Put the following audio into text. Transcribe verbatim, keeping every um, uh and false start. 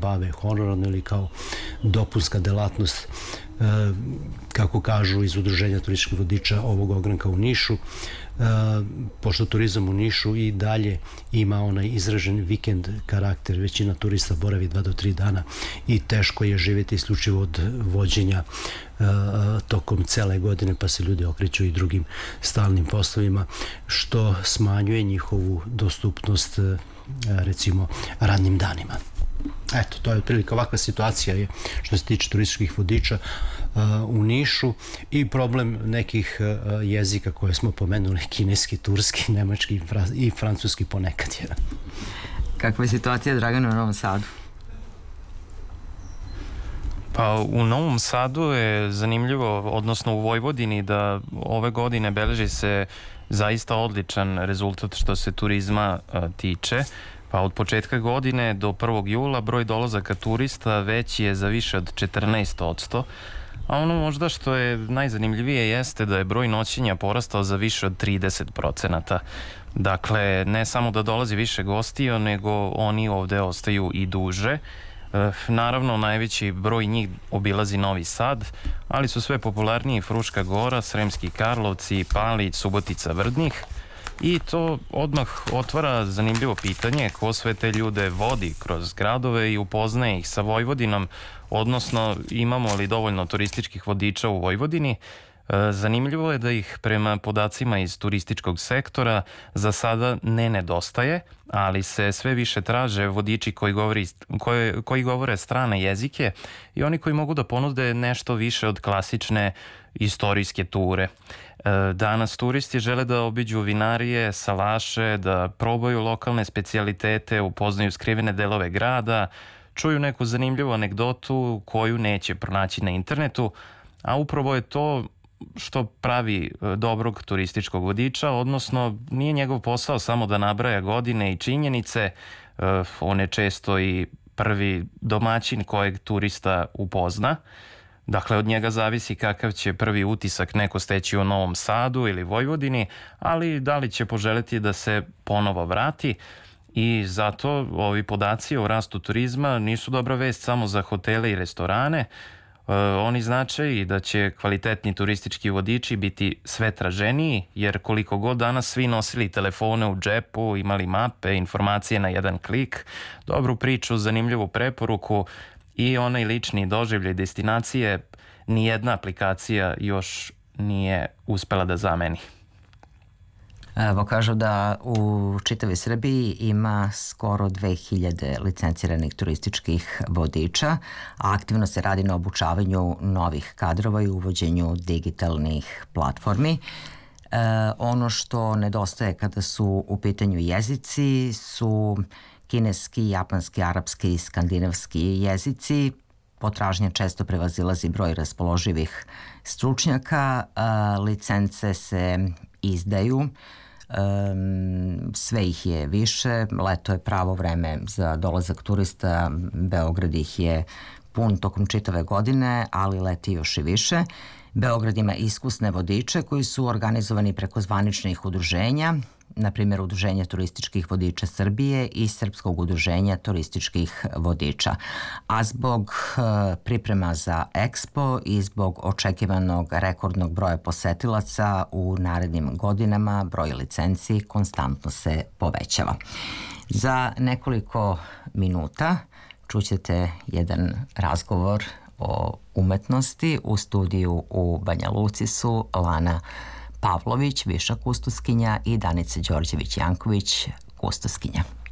bave honorarno ili kao dopunska delatnost, kako kažu iz Udruženja turističkih vodiča ovog ogranka u Nišu, pošto turizam u Nišu i dalje ima onaj izražen vikend karakter, većina turista boravi dva do tri dana i teško je živjeti isključivo od vođenja tokom cele godine, pa se ljudi okreću i drugim stalnim poslovima, što smanjuje njihovu dostupnost recimo radnim danima. Eto, to je otprilike ovakva situacija je što se tiče turističkih vodiča u Nišu i problem nekih jezika koje smo pomenuli, kineski, turski, nemački i francuski ponekad je. Kakva je situacija, Dragana, u Novom Sadu? Pa u Novom Sadu je zanimljivo, odnosno u Vojvodini, da ove godine beleži se zaista odličan rezultat što se turizma tiče. Pa od početka godine do prvog jula broj dolazaka turista veći je za više od četrnaest posto, a ono možda što je najzanimljivije jeste da je broj noćenja porastao za više od trideset procenata. Dakle, ne samo da dolazi više gostiju, nego oni ovde ostaju i duže. Naravno, najveći broj njih obilazi Novi Sad, ali su sve popularniji Fruška Gora, Sremski Karlovci, Palić, Subotica, Vrdnik. I to odmah otvara zanimljivo pitanje ko sve te ljude vodi kroz gradove i upoznaje ih sa Vojvodinom, odnosno imamo li dovoljno turističkih vodiča u Vojvodini. Zanimljivo je da ih prema podacima iz turističkog sektora za sada ne nedostaje, ali se sve više traže vodiči koji, govori, koji, koji govore strane jezike i oni koji mogu da ponude nešto više od klasične istorijske ture. Danas turisti žele da obiđu vinarije, salaše, da probaju lokalne specijalitete, upoznaju skrivene delove grada, čuju neku zanimljivu anegdotu koju neće pronaći na internetu, a upravo je to što pravi dobrog turističkog vodiča, odnosno nije njegov posao samo da nabraja godine i činjenice, on je često i prvi domaćin kojeg turista upozna. Dakle, od njega zavisi kakav će prvi utisak neko steći u Novom Sadu ili Vojvodini, ali da li će poželiti da se ponovo vrati. I zato ovi podaci o rastu turizma nisu dobra vest samo za hotele i restorane. Oni znače i da će kvalitetni turistički vodiči biti sve traženiji, jer koliko god danas svi nosili telefone u džepu, imali mape, informacije na jedan klik, dobru priču, zanimljivu preporuku i onaj lični doživljaj destinacije, nijedna aplikacija još nije uspela da zameni. Evo, kažu da u čitavoj Srbiji ima skoro dve hiljade licenciranih turističkih vodiča, a aktivno se radi na obučavanju novih kadrova i uvođenju digitalnih platformi. E, ono što nedostaje kada su u pitanju jezici su kineski, japanski, arapski i skandinavski jezici. Potražnja često prevazilazi broj raspoloživih stručnjaka, e, licence se izdaju, Um, sve ih je više, leto je pravo vreme za dolazak turista, Beograd ih je pun tokom čitave godine, ali leti još i više. Beograd ima iskusne vodiče koji su organizovani preko zvaničnih udruženja, na primjer Udruženja turističkih vodiča Srbije i Srpskog udruženja turističkih vodiča. A zbog uh, priprema za Expo i zbog očekivanog rekordnog broja posetilaca u narednim godinama broj licenci konstantno se povećava. Za nekoliko minuta čućete jedan razgovor o umetnosti. U studiju u Banja Luci su Lana Pavlović, viša kustoskinja, i Danica Đorđević-Janković, kustoskinja.